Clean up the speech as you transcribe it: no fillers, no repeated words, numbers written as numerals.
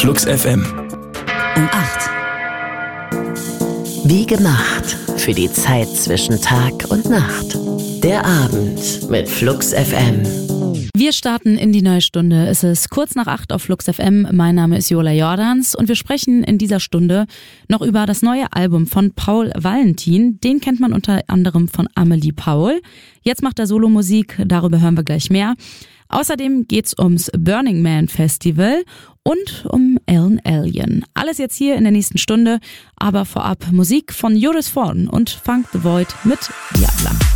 Flux FM. Um 8. Wie gemacht für die Zeit zwischen Tag und Nacht. Der Abend mit Flux FM. Wir starten in die neue Stunde. Es ist kurz nach 8 auf Flux FM. Mein Name ist Jola Jordans und wir sprechen in dieser Stunde noch über das neue Album von Paul Valentin. Den kennt man unter anderem von Amelie Paul. Jetzt macht er Solomusik, darüber hören wir gleich mehr. Außerdem geht's ums Burning Man Festival und um Ellen Allien. Alles jetzt hier in der nächsten Stunde, aber vorab Musik von Joris Voorn und Funk the Void mit Diabla.